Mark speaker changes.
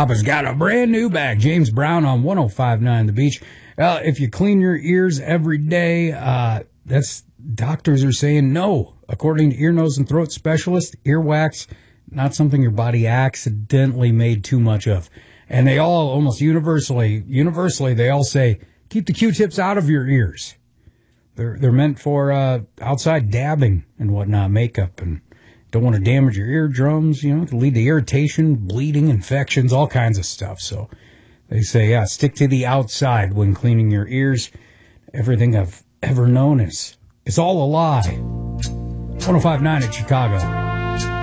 Speaker 1: Papa's got a brand new bag. James Brown on 105.9 The Beach. If you clean your ears every day, doctors are saying no. According to ear, nose, and throat specialist, earwax, not something your body accidentally made too much of. And they all, almost universally, they all say, keep the Q-tips out of your ears. They're meant for outside dabbing and whatnot, makeup, and don't want to damage your eardrums, to lead to irritation, bleeding, infections, all kinds of stuff. So they say, stick to the outside when cleaning your ears. Everything I've ever known it's all a lie. 105.9 at Chicago.